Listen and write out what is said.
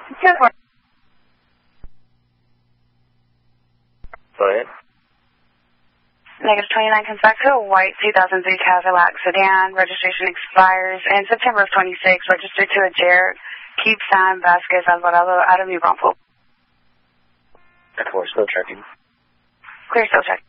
Go for it. Go ahead. Negative 29 comes back to a white 2003 Cadillac sedan. Registration expires in September of 26. Registered to a Jared Keep Sam Vasquez Alvarado out of New Braunfels. Of course, still checking. Clear, still check.